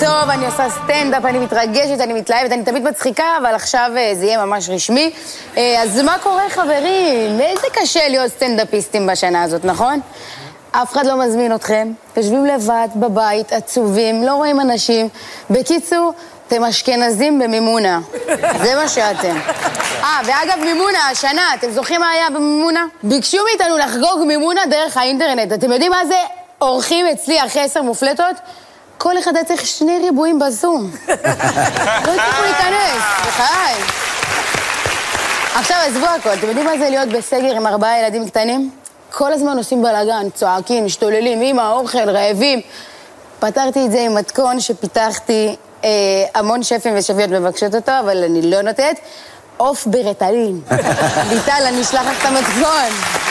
טוב, אני עושה סטנדאפ, אני מתרגשת, אני מתלהבת, אני תמיד מצחיקה, אבל עכשיו זה יהיה ממש רשמי. אז מה קורה, חברים? איזה קשה להיות סטנדאפיסטים בשנה הזאת, נכון? אף אחד לא מזמין אתכם, יושבים לבד, בבית, עצובים, לא רואים אנשים. בקיצור, אתם אשכנזים במימונה. זה מה שאתם. ואגב, מימונה, השנה, אתם זוכרים מה היה במימונה? ביקשו מאיתנו לחגוג מימונה דרך האינטרנט. אתם יודעים מה זה? אורחים אצלי אחרי 10 מופלטות? כל אחד היה צריך 2 ריבועים בזום. לא הצליחו להיכנס, בחיי. עכשיו, עזבו הכל. אתם יודעים מה זה להיות בסגר עם 4 ילדים קטנים? כל הזמן עושים בלגן, צועקים, משתוללים, אמא, אוכל, רעבים. פתרתי את זה עם מתכון שפיתחתי, המון שפים ושפיות מבקשות אותו, אבל אני לא נותנת. עוף ברטלין. ביטל, אני אשלח לך את המתכון.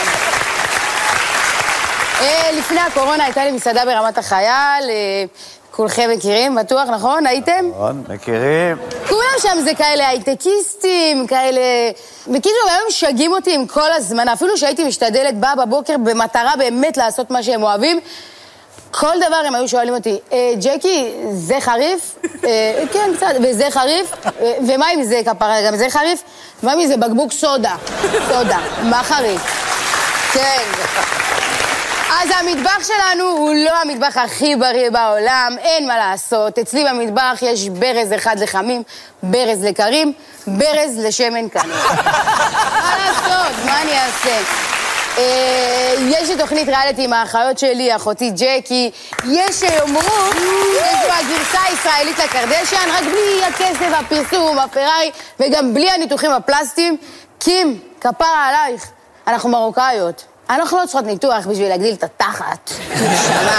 לפני הקורונה הייתה לי מסעדה ברמת החייל, כולכם מכירים, בטוח, נכון? הייתם? נכון, מכירים. כולם שם זה כאלה הייטקיסטים, כאלה... בקיצור, היום משגעים אותי עם כל הזמן, אפילו שהייתי משתדלת, באה בבוקר במטרה באמת לעשות מה שהם אוהבים, כל דבר הם היו שואלים אותי, ג'קי, זה חריף? כן, קצת, וזה חריף? ומה אם זה כפרה, גם זה חריף? ומה אם זה בקבוק סודה? סודה, מה חריף? כן. אז המטבח שלנו הוא לא המטבח הכי בריא בעולם, אין מה לעשות. אצלי במטבח יש ברז אחד לחמים, ברז לקרים, ברז לשמן קנה. מה לעשות? מה אני אעשה? יש לי תוכנית ריאליטי עם האחיות שלי, אחותי ג'קי. יש שיאמרו, יש לו הגרסה הישראלית לקרדשן, רק בלי הכסף, הפרסום, הפרארי, וגם בלי הניתוחים הפלסטיים. קים, כפרה עלייך, אנחנו מרוקאיות. אנחנו לא צריכות ניתוח בשביל להגדיל את התחת. שמה.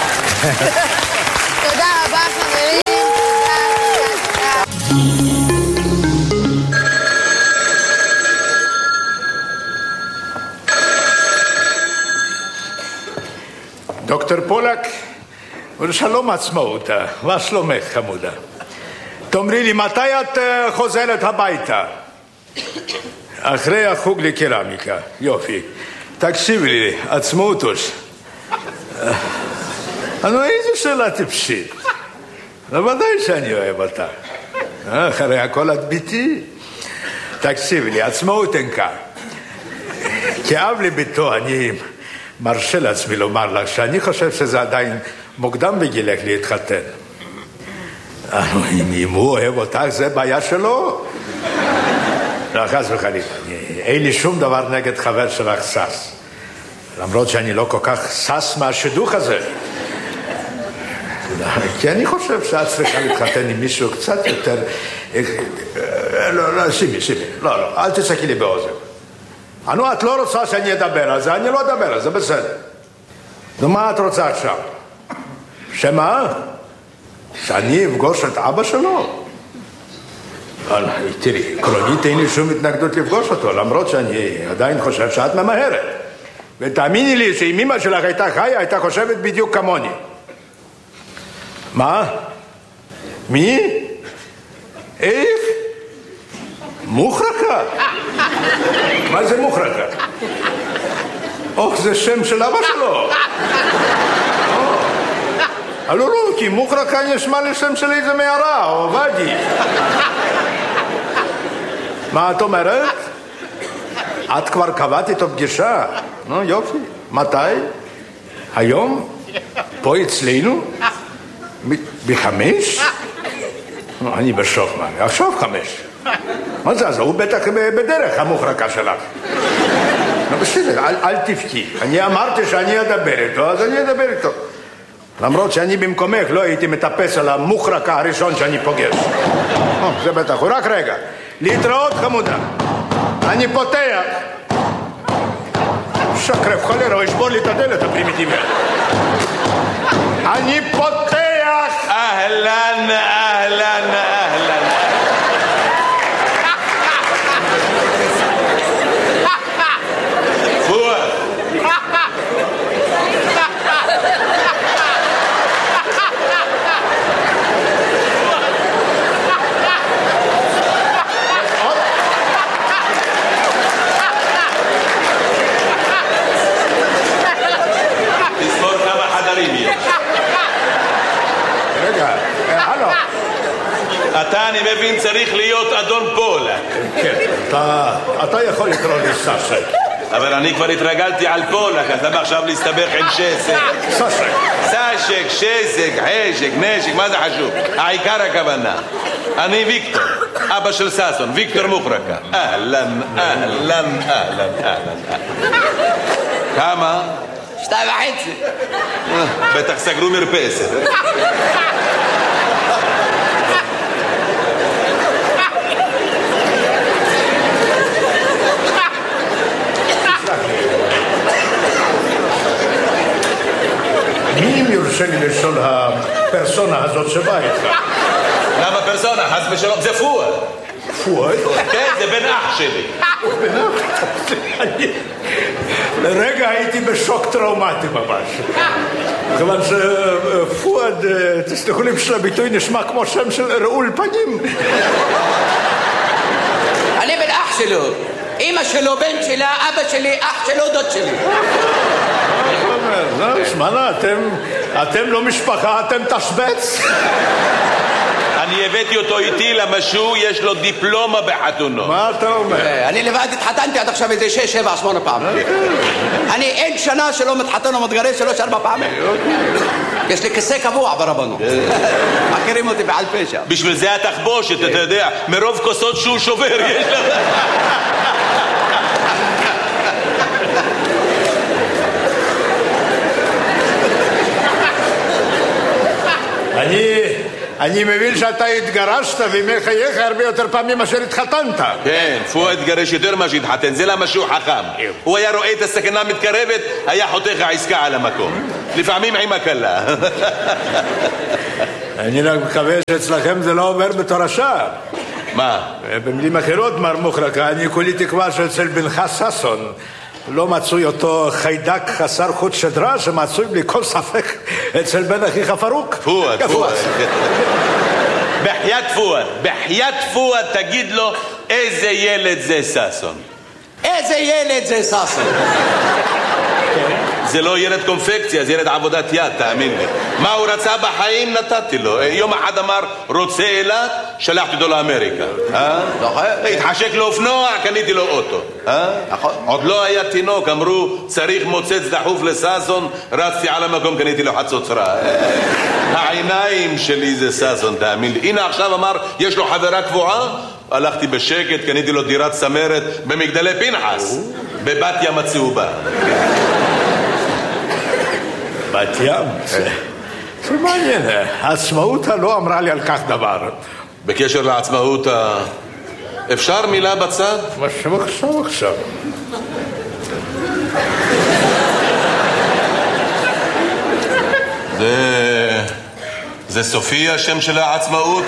תודה רבה, חברים. דוקטור פולק, שלום עצמאות. מה שלומך, חמודה? תאמרי לי, מתי את חוזרת הביתה? אחרי החוג לקרמיקה. יופי. תקשיבי לי, עצמאותוש. איזו שאלה טיפשית. ודאי שאני אוהב אותה. אחרי הכל את ביתי. תקשיבי לי, עצמאות אינקה. כאב לביתו, אני מרשה לעצמי לומר לך שאני חושב שזה עדיין מוקדם בגילך להתחתן. אם הוא אוהב אותך, זה בעיה שלו. לא, חס וחלילה. אין לי שום דבר נגד חבר שלך סס. למרות שאני לא כל כך סס מהשידוך הזה. כי אני חושב שאת צריכה להתחתן עם מישהו קצת יותר... לא, שימי. לא, אל תצחקי לי באוזן. את לא רוצה שאני אדבר על זה, אני לא אדבר על זה, בסדר. נו, מה את רוצה עכשיו? שמה? שאני אפגוש את אבא שלו? תראי, עקרונית אין לי שום התנגדות לפגוש אותו, למרות שאני עדיין חושב שאת ממהרת. ותאמיני לי שאם אמא שלך הייתה חיה, הייתה חושבת בדיוק כמוני. מה? מי? איך? מוחרקה? מה זה מוחרקה? זה שם של אבא שלו. לא, כי מוחרקה נשמע לשם של איזה מערה, או ואדי. מה את אומרת? את כבר קבעת איתו פגישה? יופי. מתי? היום? פה אצלנו? ב5? אני בשוק, מה? עכשיו 5. מה זה? אז הוא בטח בדרך המוחרקה שלך. בסדר, אל תבכי. אני אמרתי שאני אדבר איתו, אז אני אדבר איתו. למרות שאני במקומך לא הייתי מטפס על המוחרקה הראשון שאני פוגש. זה בטח, הוא רק רגע. להתראות, חמודה. אני פותח. שקרב חלרה, הוא ישבור לי את הדלת הפרימיטיבית. אני פותח. אהלן. רגע, הלו. אתה, אני מבין, צריך להיות אדון פולק. כן, אתה יכול לקרוא לי סאסק. אבל אני כבר התרגלתי על פולק, אז למה עכשיו להסתבך עם שסק? סאסק. סשק, שסק, חשק, נשק, מה זה חשוב? העיקר הכוונה. אני ויקטור, אבא של ססון, ויקטור מוחרקה. אהלן, אהלן, אהלן, אהלן. כמה? 2.5. בטח סגרו מרפסת. מי אם יורשה לי לשאול הפרסונה הזאת שבאה איתך? למה פרסונה? חס ושלום, זה פואד. פואד? כן, זה בן אח שלי. בן אח? לרגע הייתי בשוק טראומטי ממש. כיוון שפואד, תסלחו לי בשביל הביטוי, נשמע כמו שם של רעול פנים. אני בן אח שלו. אמא שלו, בן שלה, אבא שלי, אח שלו, דוד שלי. שמענה, אתם לא משפחה, אתם תשבץ? אני הבאתי אותו איתי למשהו, יש לו דיפלומה בחתונו. מה אתה אומר? אני לבד התחתנתי עד עכשיו איזה 6, 7, 8 פעמים. אני אין שנה שלא מתחתן או מתגרש 3, 4 פעמים. יש לי כיסא קבוע ברבנות. מכירים אותי בעל פשע. בשביל זה התחבושת, אתה יודע, מרוב כוסות שהוא שובר יש לך. אני מבין שאתה התגרשת וימי חייך הרבה יותר פעמים מאשר התחתנת. כן, פואד התגרש יותר מה שהתחתן, זה למה שהוא חכם. הוא היה רואה את הסכנה מתקרבת, היה חותך העסקה על המקום. לפעמים עם הקלה. אני רק מקווה שאצלכם זה לא עובר בתור השעה. מה? במילים אחרות, מר מוחרקה, אני כולי תקווה שאצל בנך ששון לא מצוי אותו חיידק חסר חוט שדרה שמצוי בלי כל ספק אצל בן אחיך פרוק. פואד. בחיית פואד, תגיד לו איזה ילד זה ששון. איזה ילד זה ששון. זה לא ילד קונפקציה, זה ילד עבודת יד, תאמין לי. מה הוא רצה בחיים נתתי לו. יום אחד אמר רוצה אילת, שלחתי אותו לאמריקה. התחשק לו אופנוע, קניתי לו אוטו. עוד לא היה תינוק, אמרו צריך מוצץ דחוף לססון, רצתי על המקום, קניתי לו חצוצרה. העיניים שלי זה ססון, תאמין לי. הנה עכשיו אמר יש לו חברה קבועה, הלכתי בשקט, קניתי לו דירת סמרת במגדלי פנחס, בבת ים הצהובה. בת ים? זה מעניין, העצמאות לא אמרה לי על כך דבר. בקשר לעצמאות, אפשר מילה בצד? מה עכשיו? זה סופי השם של העצמאות?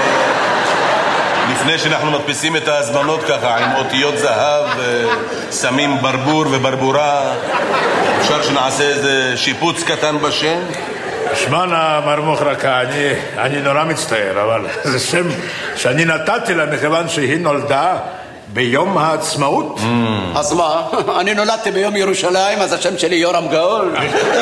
לפני שאנחנו מדפיסים את ההזמנות ככה עם אותיות זהב, שמים ברבור וברבורה, אפשר שנעשה איזה שיפוץ קטן בשם? שמענה, מר מוחרקה, אני נורא מצטער, אבל זה שם שאני נתתי לה מכיוון שהיא נולדה ביום העצמאות. אז מה? אני נולדתי ביום ירושלים, אז השם שלי יורם גאול.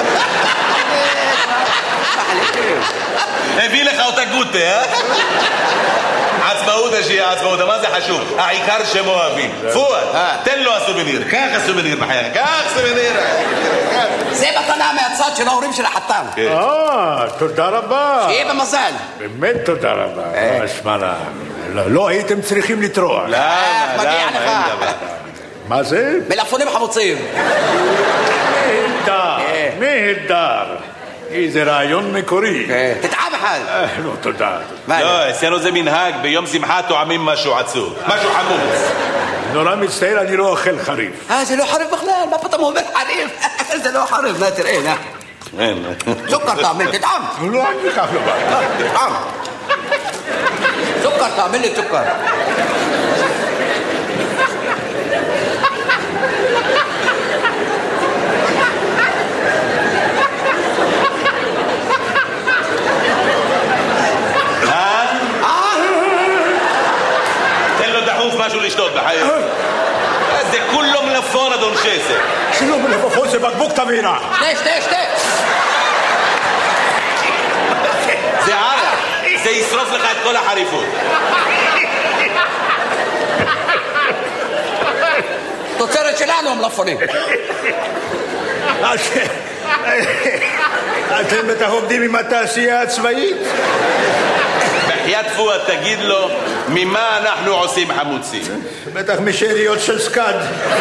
הביא לך אותה גוטה, אה? עצמאות השיעה, עצמאות, מה זה חשוב? העיקר שהם אוהבים. פואד, תן לו הסובניר, קח הסובניר בחייך, קח סובניר. זה מתנה מהצד של ההורים של החתן. תודה רבה. שיהיה במזל. באמת תודה רבה. שמענה, לא הייתם צריכים לטרוח. מגיע לך. מה זה? מלפפונים חמוצים. נהדר. איזה רעיון מקורי. תטעם אחד. לא, תודה. לא, אצלנו זה מנהג, ביום שמחה טועמים משהו עצוב, משהו חמוץ. נורא מצטער, אני לא אוכל חריף. זה לא חריף בכלל, מה פתאום אומר חריף? זה לא חריף, מה תראה, סוכר תעמל, תטעם. לא, אני כך לא בא. תטעם. סוכר תעמל לי סוכר. משהו לשתות בחיים. זה כולו מלפון, אדון שסק. שלא מלפפון, זה בקבוק תבינה. שתה. זה ערק. ישרוף לך את כל החריפות. תוצרת שלנו המלפפונים. אתם בטח עובדים עם התעשייה הצבאית? בחייאת פואד, תגיד לו ממה אנחנו עושים חמוצים. בטח משאריות של סקאד.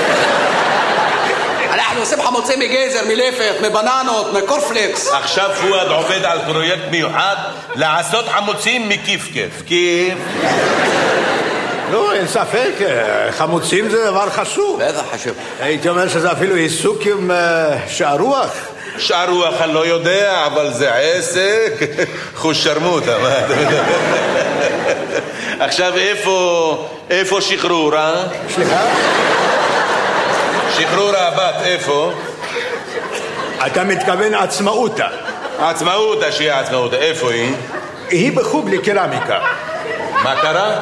אנחנו עושים חמוצים מגזר, מלפת, מבננות, מקורפלקס. עכשיו פואד עובד על פרויקט מיוחד לעשות חמוצים מכיף-כיף. כיף? לא, אין ספק, חמוצים זה דבר חשוב. בטח חשוב. הייתי אומר שזה אפילו עיסוק עם שער רוח. שער רוח אני לא יודע, אבל זה עסק. חוש שרמוטה, מה אתה מדבר? עכשיו איפה שחרורה? סליחה? שחרורה הבת, איפה? אתה מתכוון עצמאותה. עצמאותה, שהיא עצמאותה, איפה היא? היא בחוג לקרמיקה. מה קרה?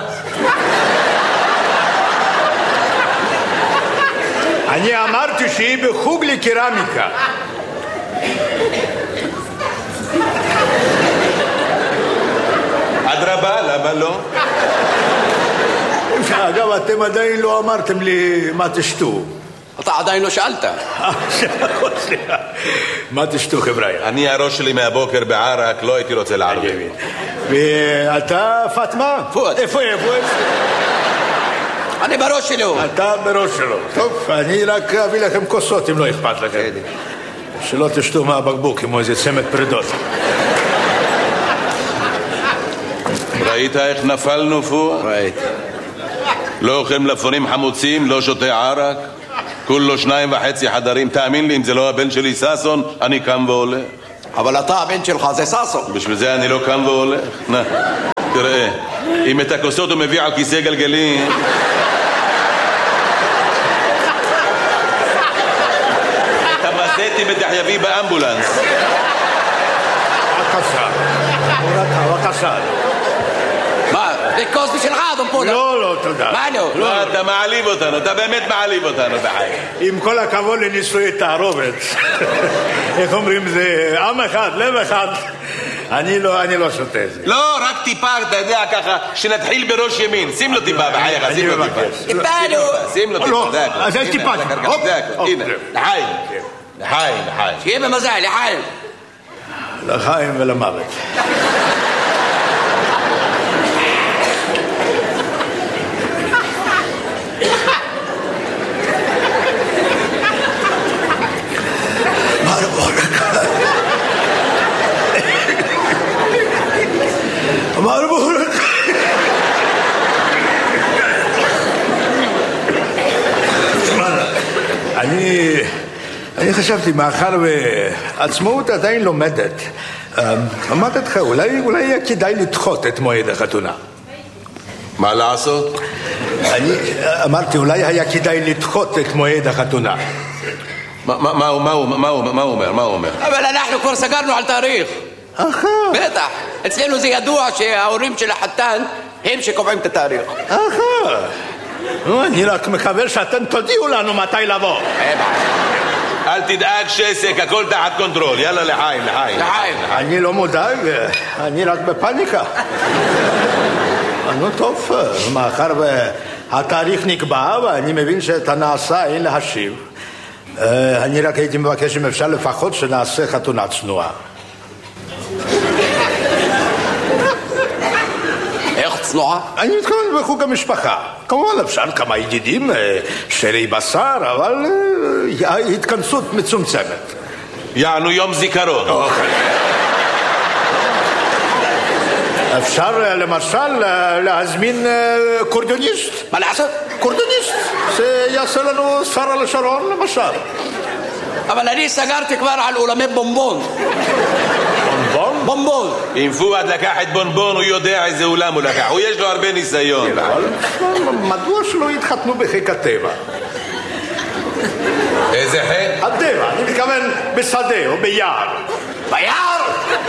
אני אמרתי שהיא בחוג לקרמיקה. אדרבה, למה לא? אגב, אתם עדיין לא אמרתם לי מה תשתו. אתה עדיין לא שאלת. סליחה. מה תשתו, חבר'ה? אני הראש שלי מהבוקר בערק, לא הייתי רוצה לערב. ואתה, פאטמה? פואד. איפה? אני בראש שלו. אתה בראש שלו. טוב, אני רק אביא לכם כוסות אם לא אכפת לכם. שלא תשתו מהבקבוק כמו איזה צמד פרידות. ראית איך נפלנו פואד? ראיתי. לא אוכל מלפפונים חמוצים, לא שותה ערק, כולו 2.5 חדרים. תאמין לי, אם זה לא הבן שלי ססון, אני קם והולך. אבל אתה הבן שלך זה ססון. בשביל זה אני לא קם והולך. נה, תראה, אם את הכוסות הוא מביא על כיסא גלגלים, את המסטי בטח יביא באמבולנס. בבקשה. מה? זה כוס בשבילך, אדון פואד. לא, תודה. מה לא? לא, אתה מעליב אותנו, אתה באמת מעליב אותנו בחיים. עם כל הכבוד לנישואי תערובת. איך אומרים, זה עם אחד, לב אחד. אני לא שותה את זה. לא, רק טיפה, אתה יודע, ככה, שנתחיל בראש ימין. שים לו טיפה בחייך, שים לו טיפה. שים לו טיפה, זה הכל. אז אין טיפה. זה הכל, הנה, לחיים. לחיים. שיהיה במזל, לחיים. לחיים ולמוות. אני חשבתי, מאחר ועצמאות עדיין לומדת, אמרתי לך, אולי יהיה כדאי לדחות את מועד החתונה. מה לעשות? אני אמרתי, אולי היה כדאי לדחות את מועד החתונה. מה הוא אומר? אבל אנחנו כבר סגרנו על תאריך. בטח. אצלנו זה ידוע שההורים של החתן הם שקובעים את התאריך. אני רק מקווה שאתם תודיעו לנו מתי לבוא. אל תדאג שסק, הכל תחת קונטרול. יאללה, לחיים. אני לא מודאג, אני רק בפניקה. נו טוב, מאחר והתאריך נקבע ואני מבין שאת הנעשה אין להשיב, אני רק הייתי מבקש אם אפשר לפחות שנעשה חתונה צנועה. איך צנועה? אני מתכוון בחוג המשפחה. כמובן אפשר כמה ידידים, שרי בשר, אבל התכנסות מצומצמת. יענו יום זיכרון. אפשר למשל להזמין קורדוניסט. מה לעשות? קורדוניסט. שיעשה לנו שרה לשרון למשל. אבל אני סגרתי כבר על אולמי בומבון. בומבון? אם פואד לקח את בונבון, הוא יודע איזה אולם הוא לקח. הוא יש לו הרבה ניסיון. מדוע שלא יתחתנו בחיק הטבע? איזה חיק? הטבע, אני מתכוון בשדה או ביער. ביער?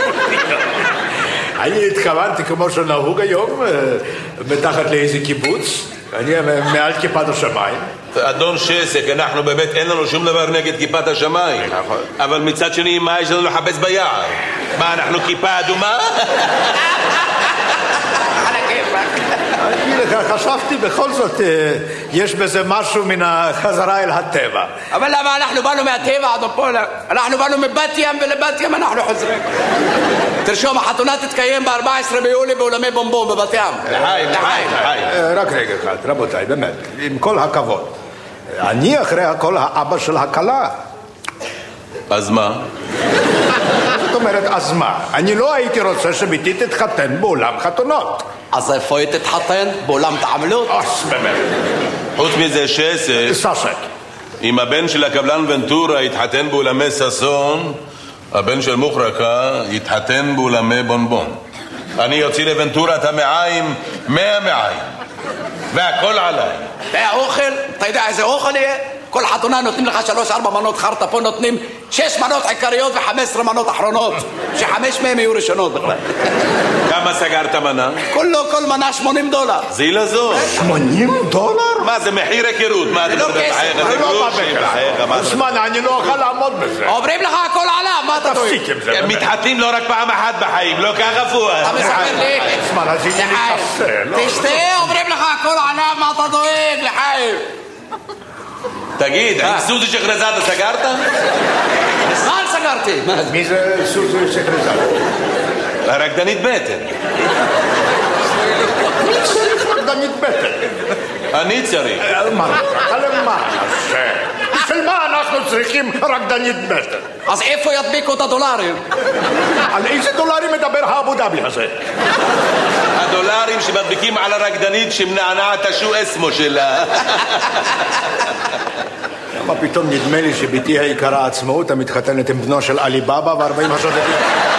אני התכוונתי כמו שנהוג היום, מתחת לאיזה קיבוץ. אני מעל כיפת השמיים. אדון שסק, אנחנו באמת אין לנו שום דבר נגד כיפת השמיים. אבל מצד שני, מה יש לנו לחפש ביער? מה, אנחנו כיפה אדומה? על הכיפק. חשבתי בכל זאת, יש בזה משהו מן החזרה אל הטבע. אבל למה אנחנו באנו מהטבע עד פה? אנחנו באנו מבת ים ולבת ים אנחנו חוזרים. תרשום, החתונה תתקיים ב-14 ביולי באולמי בומבום בבת ים. לחיים. רק רגע אחד, רבותיי, באמת, עם כל הכבוד. אני אחרי הכל האבא של הכלה. אז מה? זאת אומרת, אז מה? אני לא הייתי רוצה שביתי תתחתן באולם חתונות. אז איפה היא תתחתן? באולם תעמלות? אז באמת. חוץ מזה ססק. אם הבן של הקבלן ונטורה יתחתן באולמי ססון, הבן של מוחרקה יתחתן באולמי בונבון. אני אוציא לוונטורה את המעיים 100 מעיים, והכל עליי. והאוכל, אתה יודע איזה אוכל יהיה? כל חתונה נותנים לך 3-4 מנות חרטה, פה נותנים 6 מנות עיקריות ו15 מנות אחרונות, ש5 מהם יהיו ראשונות בכלל. כמה סגרת מנה? כל מנה $80. זילה זו. $80? מה זה מחיר היכרות? מה זה לא כסף. זה לא בא בכלל. אני לא אוכל לעמוד בזה. אומרים לך הכל עליו, מה אתה טועה? תפסיק עם זה. הם מתחתנים לא רק פעם אחת בחיים, לא ככה פואד. אתה מספר לי? אז הנה לי קפה. תשתה, אומרים לך הכל עליו, מה אתה דואג, לחיים? תגיד, עם סוזי שחרזאדה סגרת? מזמן סגרתי. מי זה סוזי שחרזאדה? הרקדנית בטן. מי צריך רקדנית בטן? אני צריך. למה נעשה? בשביל מה אנחנו צריכים רקדנית בטן? אז איפה ידביקו את הדולרים? על איזה דולרים מדבר האבו דאבי הזה? הדולרים שמדביקים על הרקדנית שמנענעת השו אסמו שלה. למה פתאום נדמה לי שביתי היקרה עצמאות המתחתנת עם בנו של עלי בבא ו40 השודדים?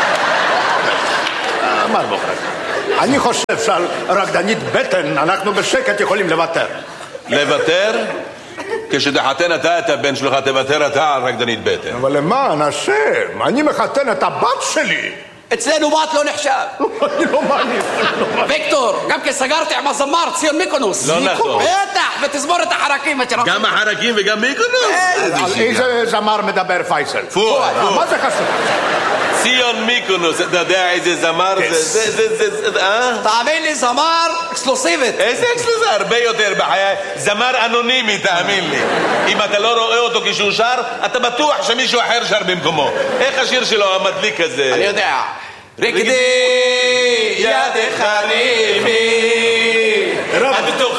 מה בוחר? אני חושב שעל רקדנית בטן אנחנו בשקט יכולים לוותר. לוותר? כשתחתן אתה את הבן שלך תוותר אתה על רקדנית בטן. אבל למען השם, אני מחתן את הבת שלי. אצלנו בת לא נחשב. אני לא מאמין. ויקטור, גם כסגרתי עם הזמר ציון מיקונוס. לא נכון. בטח, ותזמור את החרקים. גם החרקים וגם מיקונוס? על איזה זמר מדבר פייסל? פואד. מה זה חשוב? ציון מיקונוס, אתה יודע איזה זמר זה? תאמין לי, זמר אקסקלוסיבית. איזה אקסקלוסיבית? הרבה יותר בחיי. זמר אנונימי, תאמין לי. אם אתה לא רואה אותו כשהוא שר, אתה בטוח שמישהו אחר שר במקומו. איך השיר שלו המדליק הזה? אני יודע. רקדי ידך רימי בתוך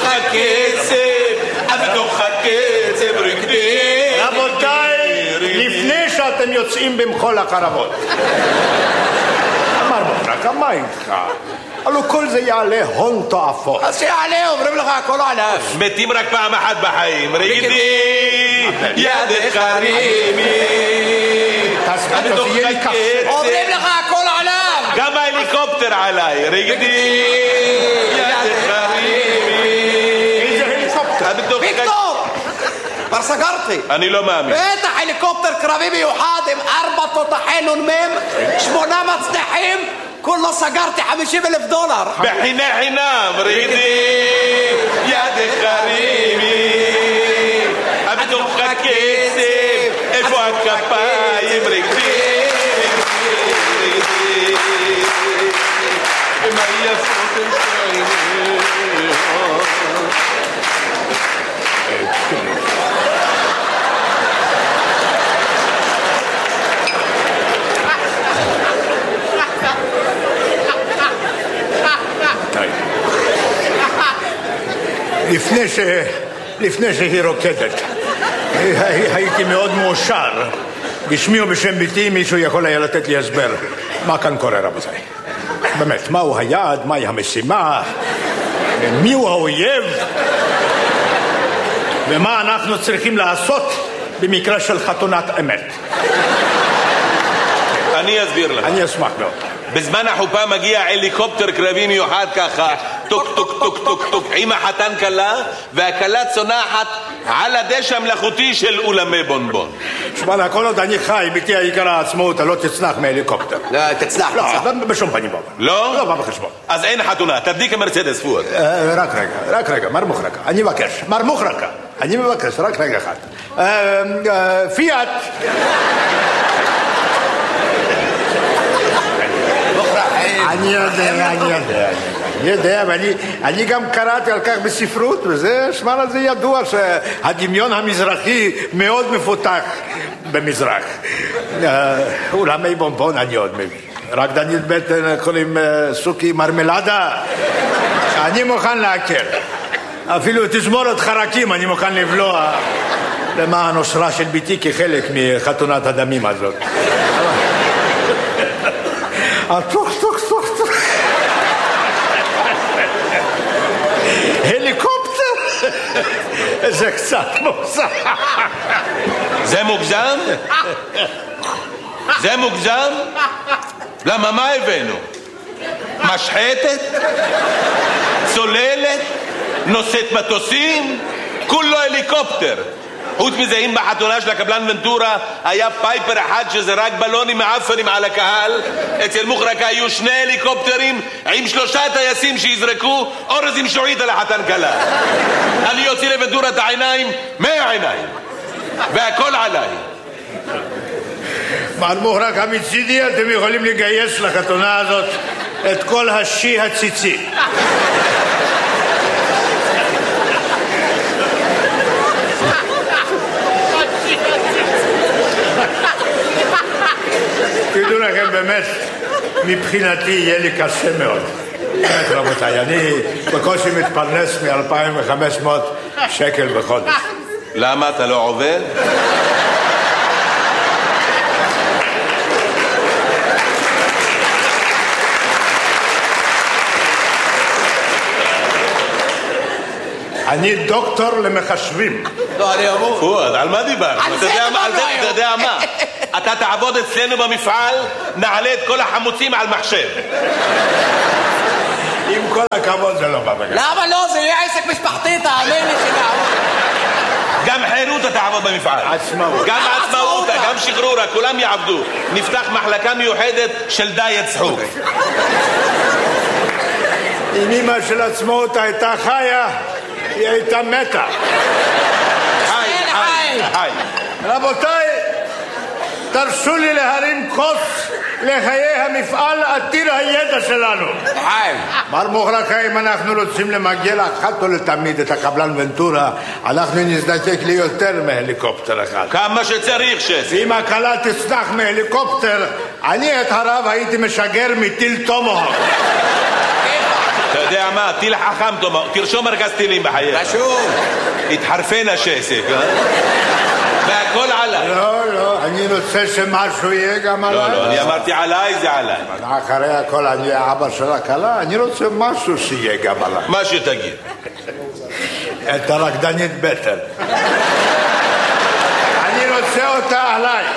הקצב רקדי. רבותיי, לפני שאתם יוצאים במחול החרבות, אמר בברק, מה איתך? הלוא כל זה יעלה הון תועפות. אז שיעלה, אומרים לך הכל עליו. מתים רק פעם אחת בחיים. רקדי ידך רימי בתוך הקצב. אומרים לך הכל עליו. גם ההליקופטר עליי. רקדי ידך רימי. איזה הליקופטר? ויקטור, כבר סגרתי. אני לא מאמין. בטח הליקופטר קרבי מיוחד עם 4 תותחי נ"מ, 8 מצנחים, כולו סגרתי $50,000. בחיני חינם. רקדי ידך רימי בתוך הקצב. איפה הכפיים? רקדי מה יפות לפני שהיא רוקדת, הייתי מאוד מאושר. בשמי ובשם ביתי מישהו יכול היה לתת לי הסבר מה כאן קורה, רבותיי. באמת, מהו היעד, מהי המשימה, מיהו האויב, ומה אנחנו צריכים לעשות במקרה של חתונת אמת. אני אסביר לך. אני אשמח מאוד. בזמן החופה מגיע הליקופטר קרבי מיוחד ככה, טוק טוק טוק טוק טוק, עם החתן כלה, והכלה צונחת על הדשא המלאכותי של אולמי בונבון. שמע, כל עוד אני חי, ביתי היקרה עצמאות, לא תצנח מהליקופטר. לא, תצנח. לא, בשום פנים ואופן. לא? לא בא בחשבון. אז אין חתונה, תדליק המרצדס פואד. רק רגע, מר מוחרקה, אני מבקש. מר מוחרקה, אני מבקש, רק רגע אחד. פיאט. אני יודע, ואני גם קראתי על כך בספרות, וזה שמע לזה ידוע שהדמיון המזרחי מאוד מפותח במזרח. אולמי בונבון אני עוד מבין. רקדנית בטן קוראים סוכי מרמלדה, אני מוכן להקל. אפילו תזמורת חרקים אני מוכן לבלוע למען אושרה של ביתי כחלק מחתונת הדמים הזאת. טוק. הליקופטר? זה קצת מוגזם. זה מוגזם? זה מוגזם? למה מה הבאנו? משחטת? צוללת? נושאת מטוסים? כולו הליקופטר. חוץ מזה, אם בחתונה של הקבלן ונטורה היה פייפר אחד שזרק בלונים מעפנים על הקהל, אצל מוחרקה היו 2 הליקופטרים עם 3 טייסים שיזרקו אורז עם שועית על החתן כלה. אני יוצא לוונטורה את העיניים 100 עיניים והכל עליי. מר מוחרקה, מצידי אתם יכולים לגייס לחתונה הזאת את כל השי הציצי. תדעו לכם, באמת, מבחינתי יהיה לי קשה מאוד. באמת, רבותיי, אני בקושי מתפרנס מ-2,500 שקל בחודש. למה אתה לא עובד? אני דוקטור למחשבים. לא, אני אמור. פואד, על מה דיבר? אתה יודע מה? אתה תעבוד אצלנו במפעל, נעלה את כל החמוצים על מחשב. עם כל הכבוד זה לא בא בגלל. למה לא? זה יהיה עסק משפחתי, תאמין לי שנעבוד. גם חירותה תעבוד במפעל. עצמאות. גם עצמאותה, גם שחרורה, כולם יעבדו. נפתח מחלקה מיוחדת של דיאט צחוק. אם אמא של עצמאות הייתה חיה, היא הייתה מתה. חי. רבותיי, תרשו לי להרים כוס לחיי המפעל עתיר הידע שלנו. מר מוחרקה, אם אנחנו רוצים למגל אחת ולתמיד את הקבלן ונטורה, אנחנו נזדקק ליותר מהליקופטר אחד. כמה שצריך שסי. אם הקלה תצנח מהליקופטר, אני את הרב הייתי משגר מטיל תומהוק. אתה יודע מה? טיל חכם תומהוק. תרשום מרכז טילים בחייך. רשום. התחרפן השסק, והכל עליי. לא, אני רוצה שמשהו יהיה גם עליי. לא, אני אמרתי עליי, זה עליי. אחרי הכל אני האבא של הקלה, אני רוצה משהו שיהיה גם עליי. מה שתגיד. את הרקדנית בטן. אני רוצה אותה עליי.